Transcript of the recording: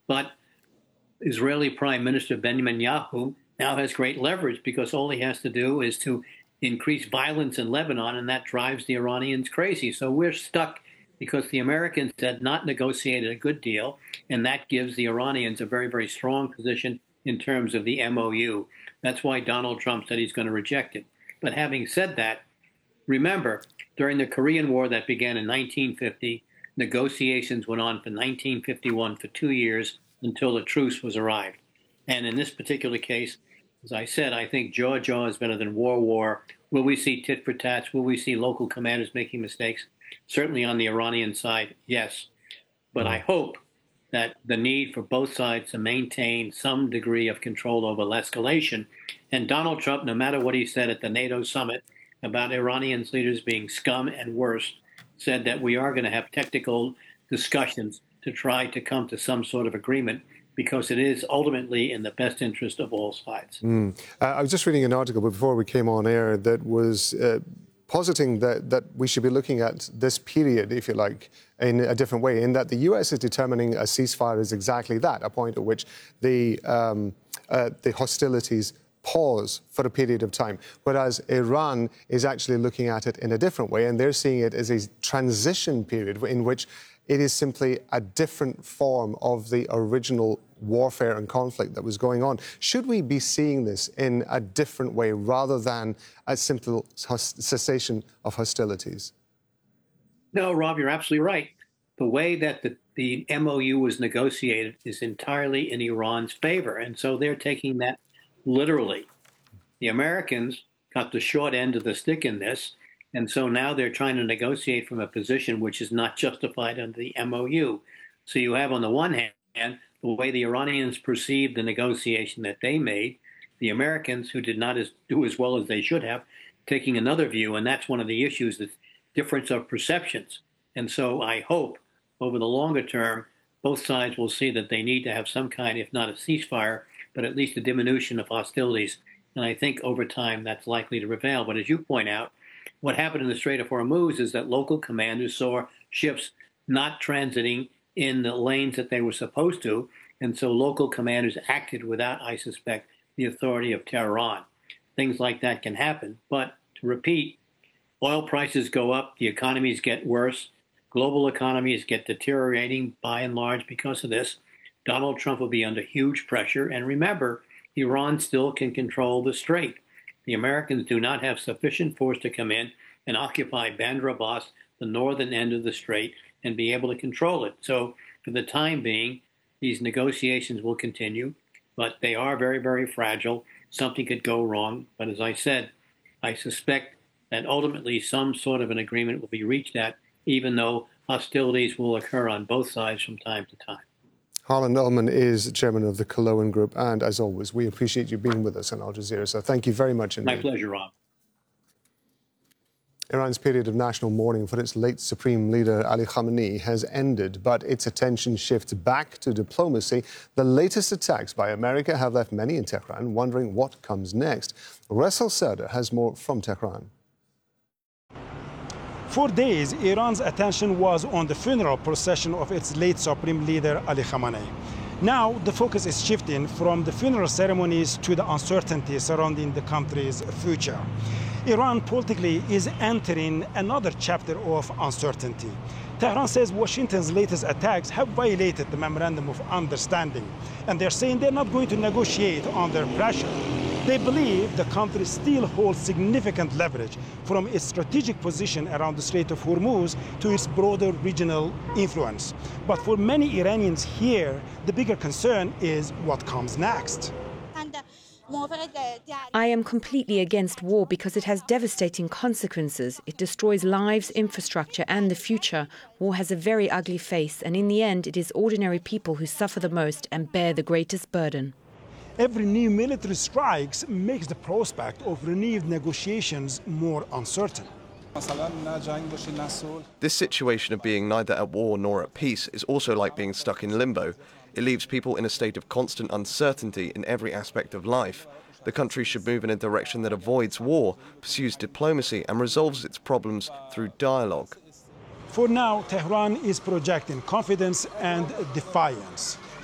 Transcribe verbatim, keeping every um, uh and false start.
But Israeli Prime Minister Benjamin Netanyahu now has great leverage because all he has to do is to increase violence in Lebanon, and that drives the Iranians crazy. So we're stuck because the Americans had not negotiated a good deal, and that gives the Iranians a very, very strong position in terms of the M O U. That's why Donald Trump said he's going to reject it. But having said that, remember, during the Korean War that began in nineteen fifty, negotiations went on for nineteen fifty-one for two years until the truce was arrived. And in this particular case, as I said, I think jaw jaw is better than war war. Will we see tit for tats? Will we see local commanders making mistakes? Certainly on the Iranian side, yes. But I hope that the need for both sides to maintain some degree of control over escalation. And Donald Trump, no matter what he said at the NATO summit about Iranians leaders being scum and worse, said that we are going to have technical discussions to try to come to some sort of agreement, because it is ultimately in the best interest of all sides. Mm. Uh, I was just reading an article before we came on air that was uh, positing that, that we should be looking at this period, if you like, in a different way, in that the U S is determining a ceasefire is exactly that, a point at which the, um, uh, the hostilities pause for a period of time, whereas Iran is actually looking at it in a different way, and they're seeing it as a transition period in which it is simply a different form of the original warfare and conflict that was going on. Should we be seeing this in a different way rather than a simple cessation of hostilities? No, Rob, you're absolutely right. The way that the, the M O U was negotiated is entirely in Iran's favor, and so they're taking that literally. The Americans got the short end of the stick in this, and so now they're trying to negotiate from a position which is not justified under the M O U. So you have, on the one hand, the way the Iranians perceived the negotiation that they made, the Americans, who did not as, do as well as they should have, taking another view, and that's one of the issues, the difference of perceptions. And so I hope, over the longer term, both sides will see that they need to have some kind, if not a ceasefire, but at least a diminution of hostilities. And I think over time that's likely to prevail. But as you point out, what happened in the Strait of Hormuz is that local commanders saw ships not transiting in the lanes that they were supposed to, and so local commanders acted without, I suspect, the authority of Tehran. Things like that can happen. But to repeat, oil prices go up, the economies get worse, global economies get deteriorating by and large because of this. Donald Trump will be under huge pressure. And remember, Iran still can control the strait. The Americans do not have sufficient force to come in and occupy Bandar Abbas, the northern end of the strait, and be able to control it. So for the time being, these negotiations will continue, but they are very, very fragile. Something could go wrong. But as I said, I suspect that ultimately some sort of an agreement will be reached at, even though hostilities will occur on both sides from time to time. Harlan Ullman is chairman of the Kaloan Group, and as always, we appreciate you being with us on Al Jazeera. So thank you very much indeed. My pleasure, Rob. Iran's period of national mourning for its late supreme leader Ali Khamenei has ended, but its attention shifts back to diplomacy. The latest attacks by America have left many in Tehran wondering what comes next. Russell Serder has more from Tehran. For days, Iran's attention was on the funeral procession of its late supreme leader, Ali Khamenei. Now, the focus is shifting from the funeral ceremonies to the uncertainty surrounding the country's future. Iran politically is entering another chapter of uncertainty. Tehran says Washington's latest attacks have violated the Memorandum of Understanding, and they're saying they're not going to negotiate under pressure. They believe the country still holds significant leverage from its strategic position around the Strait of Hormuz to its broader regional influence. But for many Iranians here, the bigger concern is what comes next. I am completely against war because it has devastating consequences. It destroys lives, infrastructure, and the future. War has a very ugly face, and in the end, it is ordinary people who suffer the most and bear the greatest burden. Every new military strikes makes the prospect of renewed negotiations more uncertain. This situation of being neither at war nor at peace is also like being stuck in limbo. It leaves people in a state of constant uncertainty in every aspect of life. The country should move in a direction that avoids war, pursues diplomacy, and resolves its problems through dialogue. For now, Tehran is projecting confidence and defiance.